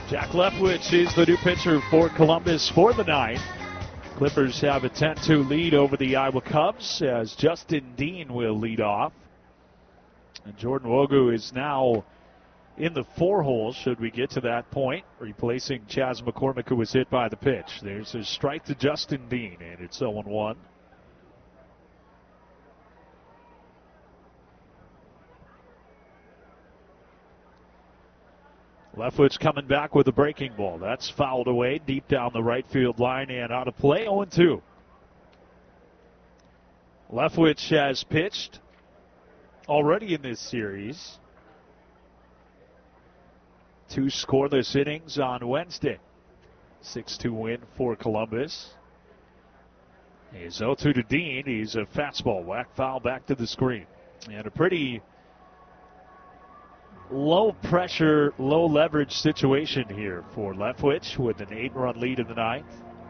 Jack Leftwich is the new pitcher for Columbus for the ninth. Clippers have a 10-2 lead over the Iowa Cubs as Justin Dean will lead off. And Jordan Wogu is now in the four hole, should we get to that point, replacing Chas McCormick, who was hit by the pitch. There's a strike to Justin Dean, and it's 0-1. Leftwich coming back with a breaking ball. That's fouled away deep down the right field line and out of play, 0-2. Leftwich has pitched already in this series. 2 scoreless innings on Wednesday. 6-2 win for Columbus. He's 0-2 to Dean. He's a fastball, whack foul back to the screen. And a pretty low pressure, low leverage situation here for Leftwich with an 8-run lead in the ninth.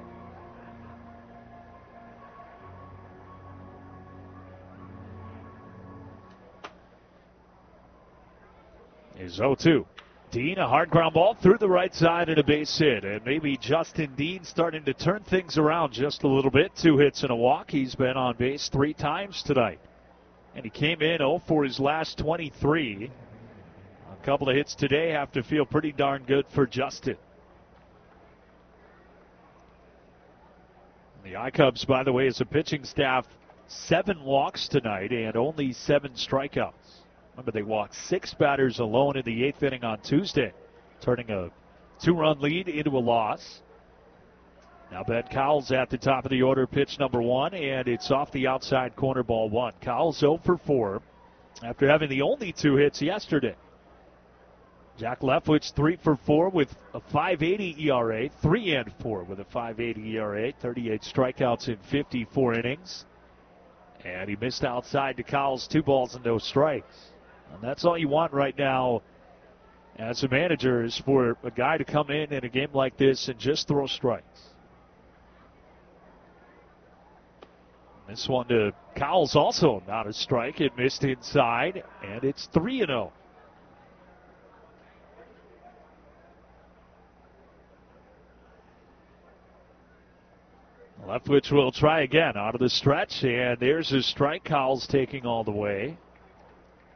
Is 0-2. Dean, a hard ground ball through the right side and a base hit. And maybe Justin Dean starting to turn things around just a little bit. 2 hits and a walk. He's been on base 3 times tonight. And he came in 0 for his last 23. A couple of hits today have to feel pretty darn good for Justin. The I-Cubs, by the way, as a pitching staff, 7 walks tonight and only 7 strikeouts. Remember, they walked 6 batters alone in the 8th inning on Tuesday, turning a 2-run lead into a loss. Now Ben Cowles at the top of the order, pitch number 1, and it's off the outside corner, ball 1. Cowles 0 for 4 after having the only 2 hits yesterday. Jack Leftwich 3 for 4 with a 5.80 ERA, 3-4 with a 5.80 ERA, 38 strikeouts in 54 innings. And he missed outside to Cowles, 2 balls and no strikes. And that's all you want right now as a manager, is for a guy to come in a game like this and just throw strikes. This one to Cowles, also not a strike. It missed inside, and it's 3-0. Leftwich will try again out of the stretch, and there's his strike. Cowles taking all the way.